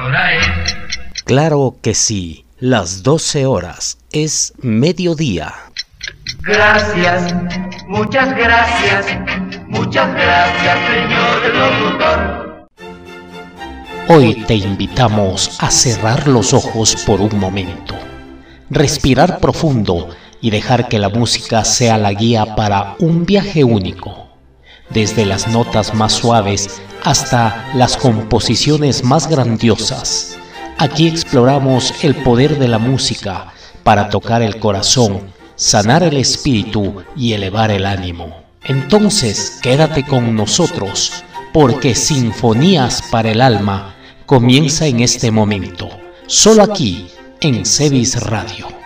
hora es. Claro que sí, las 12 horas es mediodía. Gracias, muchas gracias, señor locutor. Hoy te invitamos a cerrar los ojos por un momento, respirar profundo y dejar que la música sea la guía para un viaje único. Desde las notas más suaves hasta las composiciones más grandiosas, aquí exploramos el poder de la música para tocar el corazón, sanar el espíritu y elevar el ánimo. Entonces, quédate con nosotros, porque Sinfonías para el Alma comienza en este momento, solo aquí en Cevis Radio.